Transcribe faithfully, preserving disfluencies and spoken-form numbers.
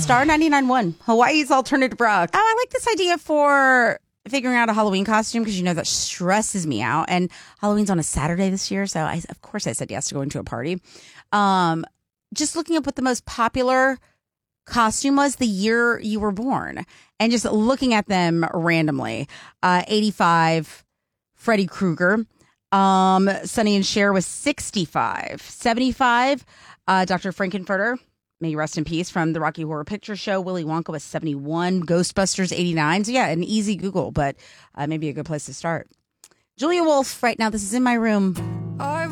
Star ninety-nine point one, Hawaii's alternative rock. Oh, I like this idea for figuring out a Halloween costume because you know that stresses me out. And Halloween's on a Saturday this year, so I, of course I said yes to going to a party. Um, just looking up what the most popular costume was the year you were born, and just looking at them randomly. Uh, eighty-five, Freddy Krueger. Um, Sonny and Cher was sixty-five. seventy-five, uh, Doctor Frankenfurter, may you rest in peace, from the Rocky Horror Picture Show. Willy Wonka was seventy-one. Ghostbusters, eighty-nine. So yeah, an easy Google, but uh, maybe a good place to start. Julia Wolf, right now, this is In My Room. I